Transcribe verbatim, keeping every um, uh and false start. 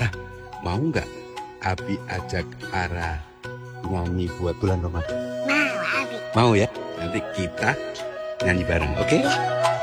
Ara, mau nggak Abi ajak Ara nyanyi buat bulan Ramadan? Mau, Abi. Mau ya? Nanti kita nyanyi bareng, oke? Okay? Ya.